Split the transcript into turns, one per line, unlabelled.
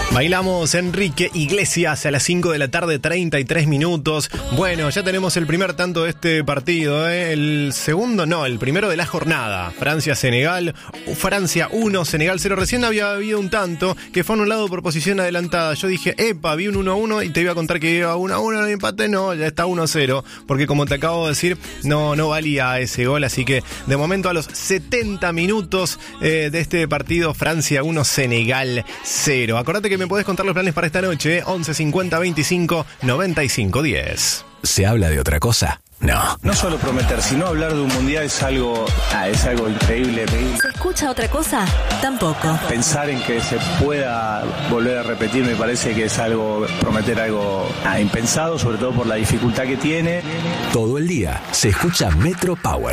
Bailamos Enrique Iglesias a las 5 de la tarde, 33 minutos. Bueno, ya tenemos el primer tanto de este partido, ¿eh? El segundo, no, el primero de la jornada. Francia-Senegal, Francia 1, Senegal 0. Recién había habido un tanto que fue anulado por posición adelantada. Yo dije, epa, vi un 1-1 y te iba a contar que iba 1-1 el empate. No, ya está 1-0. Porque como te acabo de decir, no valía ese gol. Así que de momento a los 70 minutos de este partido, Francia 1, Senegal 0. Acordate que me podés contar los planes para esta noche, 11 50 25 95 10.
¿Se habla de otra cosa? No
solo prometer, sino hablar de un mundial es algo increíble.
¿Se escucha otra cosa? Tampoco.
Pensar en que se pueda volver a repetir me parece que es prometer algo impensado, sobre todo por la dificultad que tiene.
Todo el día se escucha Metro Power.